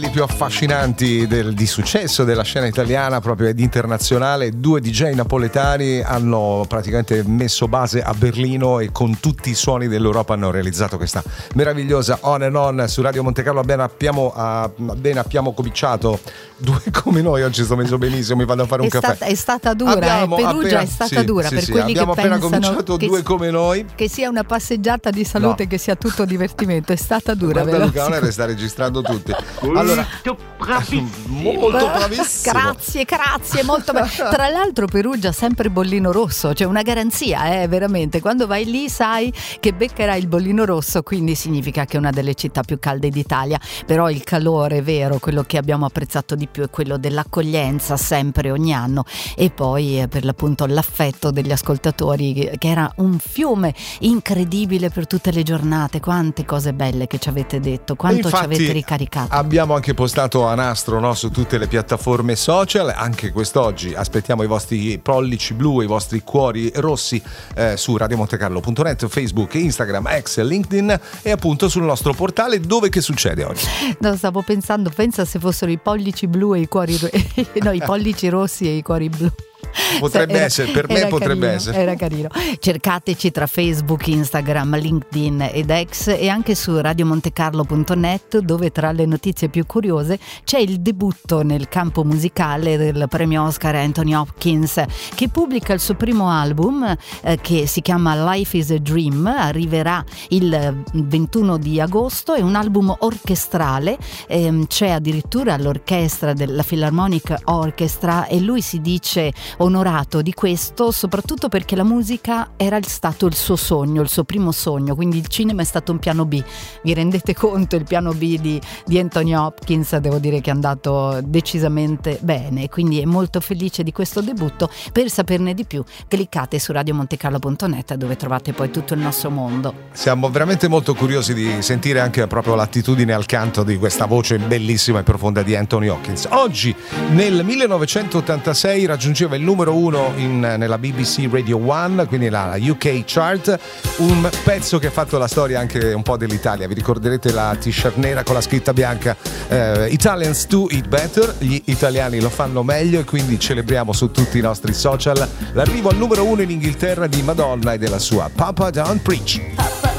I più affascinanti di successo della scena italiana proprio ed internazionale. Due DJ napoletani hanno praticamente messo base a Berlino e con tutti i suoni dell'Europa hanno realizzato questa meravigliosa On and On su Radio Monte Carlo. Appena abbiamo cominciato. Due come noi, oggi sto messo benissimo, mi vado a fare un caffè. È stata dura, Perugia è stata dura per quelli abbiamo che appena pensano cominciato Due come noi. Che sia una passeggiata di salute, che sia tutto divertimento, è stata dura. Guarda Luca, ora sta registrando tutti. Allora, molto bravissimo. Grazie, molto bene. Tra l'altro Perugia sempre bollino rosso, cioè una garanzia, veramente. Quando vai lì sai che beccherai il bollino rosso, quindi significa che è una delle città più calde d'Italia. Però il calore vero, quello che abbiamo apprezzato di più è quello dell'accoglienza sempre ogni anno, e poi per l'appunto l'affetto degli ascoltatori, che era un fiume incredibile per tutte le giornate. Quante cose belle che ci avete detto, quanto ci avete ricaricato. Abbiamo anche postato a nastro, no, su tutte le piattaforme social. Anche quest'oggi aspettiamo i vostri pollici blu e i vostri cuori rossi su radiomontecarlo.net, Facebook, Instagram, X, LinkedIn e appunto sul nostro portale. Dove che succede oggi? No, stavo pensando, pensa se fossero i pollici blu e i cuori no, i pollici rossi e i cuori blu. Potrebbe essere, per me potrebbe essere. Era carino. Cercateci tra Facebook, Instagram, LinkedIn ed X, e anche su radiomontecarlo.net, dove tra le notizie più curiose c'è il debutto nel campo musicale del premio Oscar Anthony Hopkins, che pubblica il suo primo album che si chiama Life is a Dream. Arriverà il 21 di agosto, è un album orchestrale, c'è addirittura l'orchestra della Philharmonic Orchestra, e lui si dice onorato di questo, soprattutto perché la musica era stato il suo sogno, il suo primo sogno, quindi il cinema è stato un piano B. Vi rendete conto? Il piano B di Anthony Hopkins, devo dire che è andato decisamente bene, quindi è molto felice di questo debutto. Per saperne di più cliccate su radiomontecarlo.net, dove trovate poi tutto il nostro mondo. Siamo veramente molto curiosi di sentire anche proprio l'attitudine al canto di questa voce bellissima e profonda di Anthony Hopkins. Oggi nel 1986 raggiungeva il numero 1 nella BBC Radio 1, quindi la UK chart, un pezzo che ha fatto la storia anche un po' dell'Italia. Vi ricorderete la t-shirt nera con la scritta bianca Italians do it better, gli italiani lo fanno meglio, e quindi celebriamo su tutti i nostri social l'arrivo al numero 1 in Inghilterra di Madonna e della sua Papa Don't Preach.